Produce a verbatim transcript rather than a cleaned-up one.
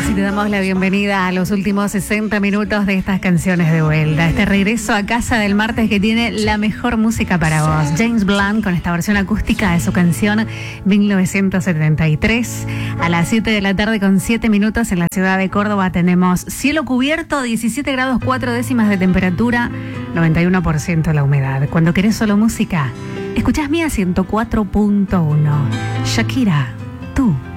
Volvemos y te damos la bienvenida a los últimos sesenta minutos de estas canciones de vuelta. Este regreso a casa del martes que tiene la mejor música para vos. James Blunt con esta versión acústica de su canción mil novecientos setenta y tres. A las siete de la tarde con siete minutos en la ciudad de Córdoba tenemos cielo cubierto, diecisiete grados cuatro décimas de temperatura, noventa y uno por ciento la humedad. Cuando querés solo música, escuchás Mía ciento cuatro punto uno. Shakira, tú.